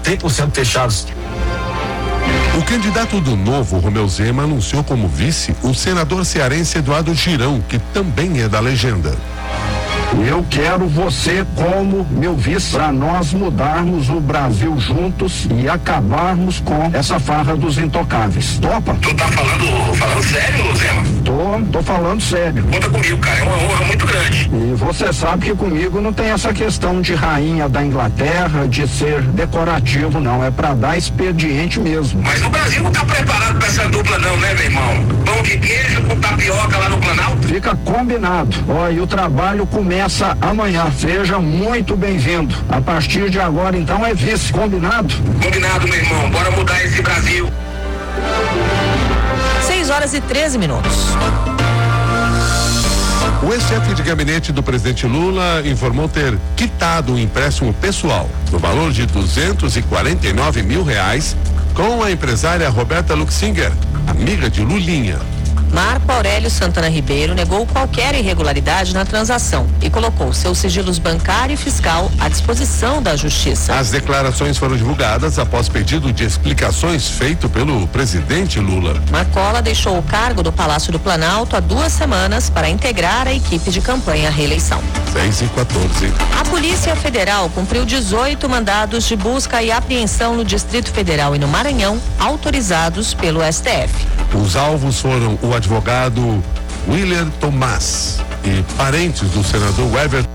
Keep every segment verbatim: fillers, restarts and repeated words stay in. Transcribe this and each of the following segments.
cem por cento fechados. O candidato do Novo, Romeu Zema, anunciou como vice o senador cearense Eduardo Girão, que também é da legenda. Eu quero você como meu vice para nós mudarmos o Brasil juntos e acabarmos com essa farra dos intocáveis. Topa? Tu tá falando, falando sério, Zema? Tô, tô falando sério. Conta comigo, cara, é uma honra muito grande. E você sabe que comigo não tem essa questão de rainha da Inglaterra, de ser decorativo, não. É para dar expediente mesmo. Mas o Brasil não tá preparado para essa dupla não, né, meu irmão? Pão de queijo com tapioca lá no Planalto? Fica combinado. Ó, e o trabalho começa Começa amanhã. Seja muito bem-vindo. A partir de agora, então, é vice. Combinado? Combinado, meu irmão. Bora mudar esse Brasil. seis horas e treze minutos. O ex-chefe de gabinete do presidente Lula informou ter quitado um empréstimo pessoal no valor de duzentos e quarenta e nove mil reais com a empresária Roberta Luxinger, amiga de Lulinha. Marco Aurélio Santana Ribeiro negou qualquer irregularidade na transação e colocou seus sigilos bancário e fiscal à disposição da Justiça. As declarações foram divulgadas após pedido de explicações feito pelo presidente Lula. Marcola deixou o cargo do Palácio do Planalto há duas semanas para integrar a equipe de campanha à reeleição. seis e quatorze. A Polícia Federal cumpriu dezoito mandados de busca e apreensão no Distrito Federal e no Maranhão, autorizados pelo S T F. Os alvos foram o advogado Willer Tomás e parentes do senador Everton.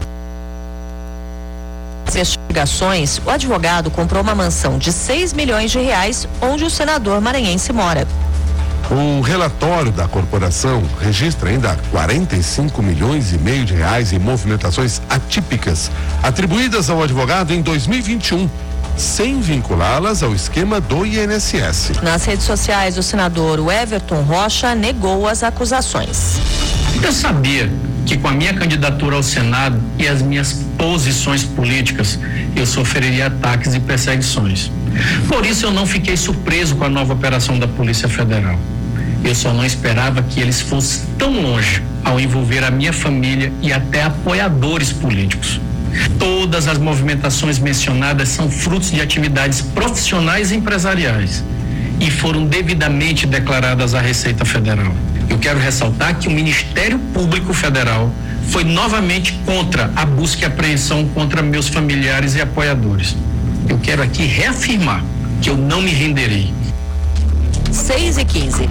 Investigações, o advogado comprou uma mansão de seis milhões de reais onde o senador maranhense mora. O relatório da corporação registra ainda quarenta e cinco milhões e meio de reais em movimentações atípicas atribuídas ao advogado em dois mil e vinte e um. Sem vinculá-las ao esquema do I N S S. Nas redes sociais, o senador Everton Rocha negou as acusações. Eu sabia que com a minha candidatura ao Senado e as minhas posições políticas, eu sofreria ataques e perseguições. Por isso eu não fiquei surpreso com a nova operação da Polícia Federal. Eu só não esperava que eles fossem tão longe ao envolver a minha família e até apoiadores políticos. Todas as movimentações mencionadas são frutos de atividades profissionais e empresariais e foram devidamente declaradas à Receita Federal. Eu quero ressaltar que o Ministério Público Federal foi novamente contra a busca e apreensão contra meus familiares e apoiadores. Eu quero aqui reafirmar que eu não me renderei. seis e quinze.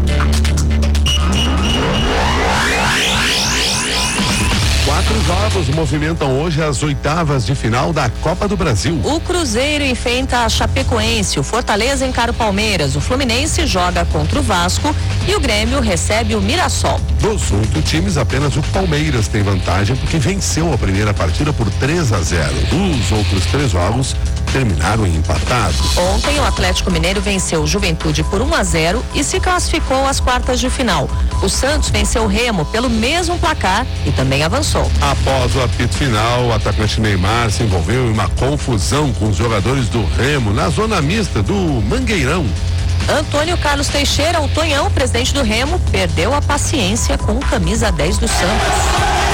Quatro jogos movimentam hoje as oitavas de final da Copa do Brasil. O Cruzeiro enfrenta a Chapecoense, o Fortaleza encara o Palmeiras, o Fluminense joga contra o Vasco e o Grêmio recebe o Mirassol. Dos oito times, apenas o Palmeiras tem vantagem porque venceu a primeira partida por três a zero. Os outros três jogos terminaram empatados. Ontem o Atlético Mineiro venceu o Juventude por um a zero e se classificou às quartas de final. O Santos venceu o Remo pelo mesmo placar e também avançou. Após o apito final, o atacante Neymar se envolveu em uma confusão com os jogadores do Remo na zona mista do Mangueirão. Antônio Carlos Teixeira, o Tonhão, presidente do Remo, perdeu a paciência com o camisa dez do Santos.